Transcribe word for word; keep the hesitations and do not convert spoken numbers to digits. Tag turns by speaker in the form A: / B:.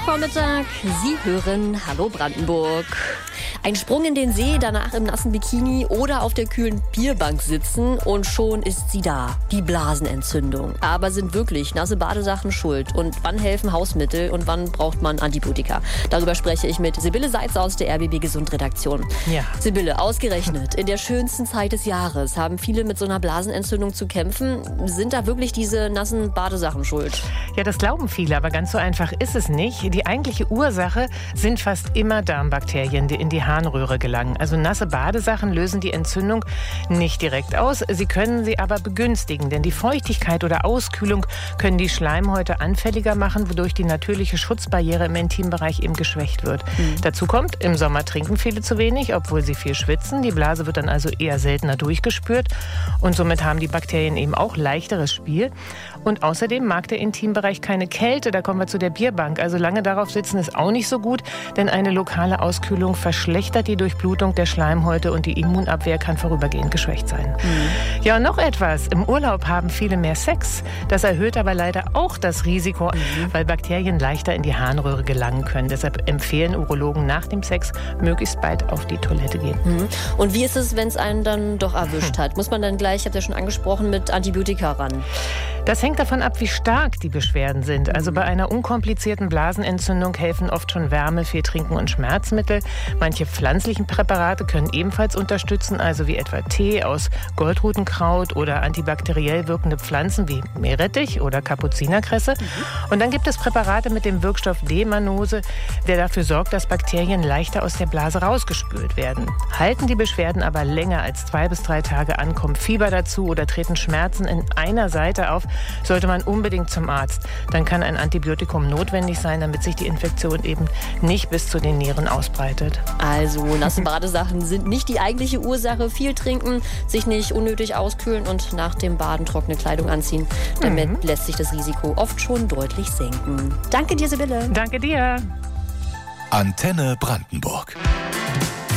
A: Freitagvormittag, Sie hören Hallo Brandenburg. Ein Sprung in den See, danach im nassen Bikini oder auf der kühlen Bierbank sitzen und schon ist sie da, die Blasenentzündung. Aber sind wirklich nasse Badesachen schuld? Und wann helfen Hausmittel und wann braucht man Antibiotika? Darüber spreche ich mit Sibylle Seitz aus der R B B Gesund Redaktion.
B: Ja.
A: Sibylle, ausgerechnet in der schönsten Zeit des Jahres haben viele mit so einer Blasenentzündung zu kämpfen. Sind da wirklich diese nassen Badesachen schuld?
B: Ja, das glauben viele, aber ganz so einfach ist es nicht. Die eigentliche Ursache sind fast immer Darmbakterien, die in die Harnröhre gelangen. Also nasse Badesachen lösen die Entzündung nicht direkt aus. Sie können sie aber begünstigen, denn die Feuchtigkeit oder Auskühlung können die Schleimhäute anfälliger machen, wodurch die natürliche Schutzbarriere im Intimbereich eben geschwächt wird. Mhm. Dazu kommt, im Sommer trinken viele zu wenig, obwohl sie viel schwitzen. Die Blase wird dann also eher seltener durchgespürt und somit haben die Bakterien eben auch leichteres Spiel. Und außerdem mag der Intimbereich keine Kälte, da kommen wir zu der Bierbank. Also lange darauf sitzen ist auch nicht so gut, denn eine lokale Auskühlung verschlechtert die Durchblutung der Schleimhäute und die Immunabwehr kann vorübergehend geschwächt sein. Mhm. Ja, und noch etwas. Im Urlaub haben viele mehr Sex. Das erhöht aber leider auch das Risiko, mhm. weil Bakterien leichter in die Harnröhre gelangen können. Deshalb empfehlen Urologen nach dem Sex möglichst bald auf die Toilette gehen.
A: Mhm. Und wie ist es, wenn es einen dann doch erwischt hat? Muss man dann gleich, ich habe ja schon angesprochen, mit Antibiotika ran?
B: Das hängt davon ab, wie stark die Beschwerden sind. Also bei einer unkomplizierten Blasenentzündung helfen oft schon Wärme, viel Trinken und Schmerzmittel. Manche pflanzlichen Präparate können ebenfalls unterstützen, also wie etwa Tee aus Goldrutenkraut oder antibakteriell wirkende Pflanzen wie Meerrettich oder Kapuzinerkresse. Mhm. Und dann gibt es Präparate mit dem Wirkstoff D-Mannose, der dafür sorgt, dass Bakterien leichter aus der Blase rausgespült werden. Halten die Beschwerden aber länger als zwei bis drei Tage an, kommt Fieber dazu oder treten Schmerzen in einer Seite auf, sollte man unbedingt zum Arzt. Dann kann ein Antibiotikum notwendig sein, damit sich die Infektion eben nicht bis zu den Nieren ausbreitet.
A: Also nasse Badesachen sind nicht die eigentliche Ursache. Viel trinken, sich nicht unnötig auskühlen und nach dem Baden trockene Kleidung anziehen. Damit mhm. lässt sich das Risiko oft schon deutlich senken. Danke dir, Sibylle.
B: Danke dir.
C: Antenne Brandenburg.